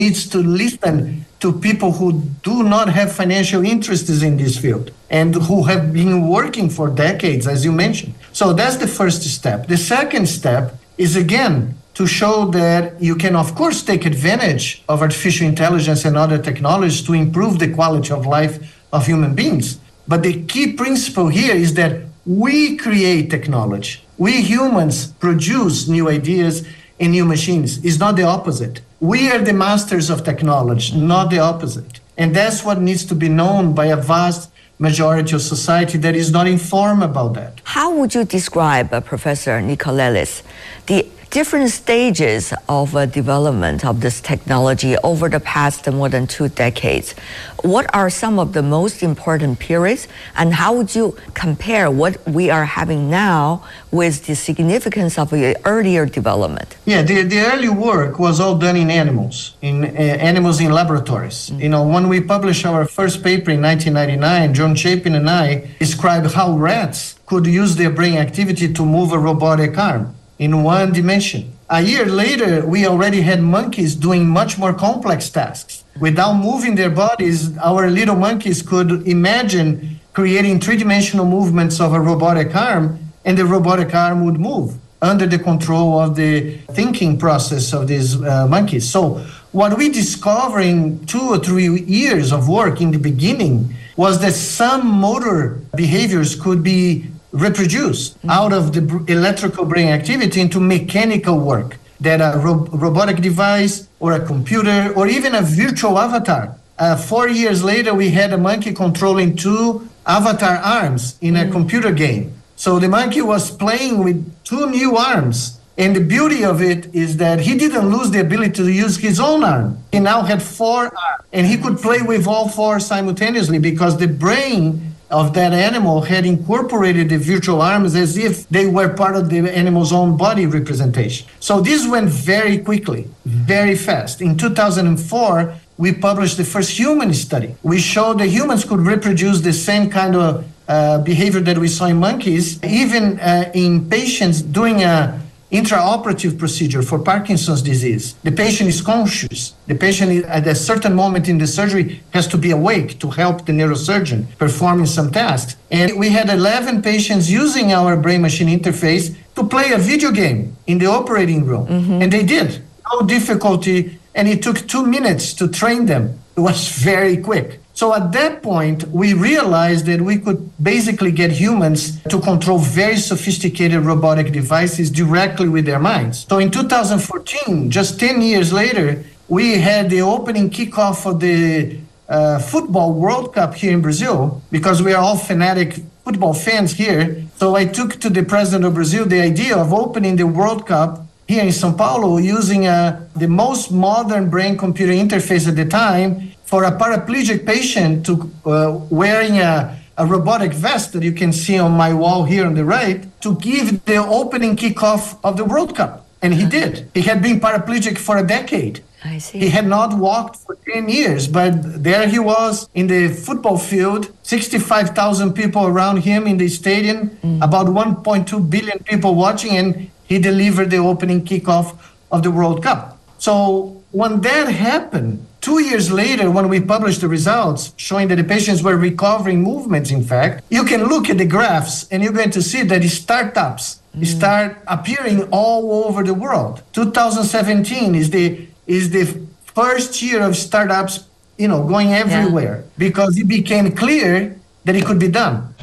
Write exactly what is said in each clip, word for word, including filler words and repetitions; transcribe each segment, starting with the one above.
needs to listen to people who do not have financial interests in this field and who have been working for decades, as you mentioned. So that's the first step. The second step is, again, to show that you can, of course, take advantage of artificial intelligence and other technologies to improve the quality of life of human beings. But the key principle here is that we create technology. We humans produce new ideas and new machines. It's not the opposite. We are the masters of technology, not the opposite. And that's what needs to be known by a vast majority of society that is not informed about that. How would you describe, uh, Professor Nicolelis, the different stages of uh, development of this technology over the past more than two decades? What are some of the most important periods, and how would you compare what we are having now with the significance of the earlier development? Yeah, the, the early work was all done in animals, in uh, animals in laboratories. Mm-hmm. You know, when we published our first paper in nineteen ninety-nine, John Chapin and I described how rats could use their brain activity to move a robotic arm in one dimension. A year later, we already had monkeys doing much more complex tasks. Without moving their bodies, our little monkeys could imagine creating three-dimensional movements of a robotic arm, and the robotic arm would move under the control of the thinking process of these uh, monkeys. So what we discovered in two or three years of work in the beginning was that some motor behaviors could be reproduced mm-hmm. out of the br- electrical brain activity into mechanical work, that a ro- robotic device or a computer or even a virtual avatar. Uh, four years later, we had a monkey controlling two avatar arms in mm-hmm. a computer game. So the monkey was playing with two new arms. And the beauty of it is that he didn't lose the ability to use his own arm. He now had four arms, and he could play with all four simultaneously because the brain of that animal had incorporated the virtual arms as if they were part of the animal's own body representation. So this went very quickly, very fast. In two thousand four, we published the first human study. We showed that humans could reproduce the same kind of uh, behavior that we saw in monkeys, even uh, in patients doing a intraoperative procedure for Parkinson's disease. The patient is conscious. The patient at a certain moment in the surgery has to be awake to help the neurosurgeon performing some tasks. And we had eleven patients using our brain-machine interface to play a video game in the operating room. Mm-hmm. And they did. No difficulty. And it took two minutes to train them. It was very quick. So at that point, we realized that we could basically get humans to control very sophisticated robotic devices directly with their minds. So in two thousand fourteen, just ten years later, we had the opening kickoff of the uh, Football World Cup here in Brazil, because we are all fanatic football fans here. So I took to the president of Brazil the idea of opening the World Cup here in São Paulo using uh, the most modern brain-computer interface at the time, for a paraplegic patient to uh, wearing a, a robotic vest that you can see on my wall here on the right, to give the opening kickoff of the World Cup. And he did. He had been paraplegic for a decade. I see. He had not walked for ten years, but there he was in the football field, sixty-five thousand people around him in the stadium, mm. about one point two billion people watching, and he delivered the opening kickoff of the World Cup. So when that happened, two years later, when we published the results showing that the patients were recovering movements, in fact, you can look at the graphs and you're going to see that the startups mm. start appearing all over the world. two thousand seventeen is the is the first year of startups, you know, going everywhere, yeah. because it became clear that it could be done.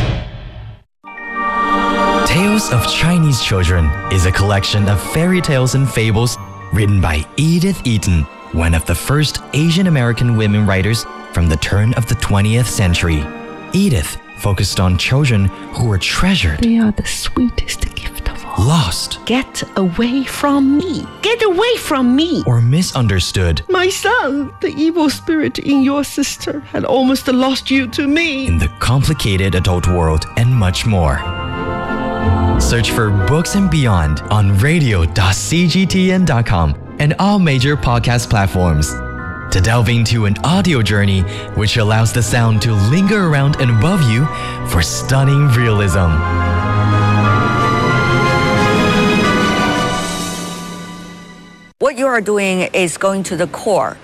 Tales of Chinese Children is a collection of fairy tales and fables written by Edith Eaton, one of the first Asian American women writers from the turn of the twentieth century. Edith focused on children who were treasured. They are the sweetest gift of all. Lost. Get away from me. Get away from me. Or misunderstood. My son, the evil spirit in your sister, had almost lost you to me. In the complicated adult world, and much more. Search for Books and Beyond on radio dot c g t n dot com and all major podcast platforms to delve into an audio journey which allows the sound to linger around and above you for stunning realism. what you are doing is going to the core